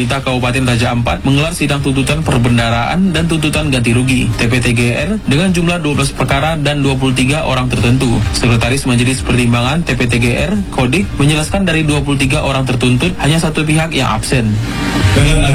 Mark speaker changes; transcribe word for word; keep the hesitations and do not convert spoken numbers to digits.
Speaker 1: Pemerintah Kabupaten Raja Ampat menggelar sidang tuntutan perbendaraan dan tuntutan ganti rugi T P T G R dengan jumlah dua belas perkara dan dua puluh tiga orang tertentu. Sekretaris Majelis Pertimbangan T P T G R, Kodik, menjelaskan dari dua puluh tiga orang tertuntut hanya satu pihak yang absen.
Speaker 2: Dengan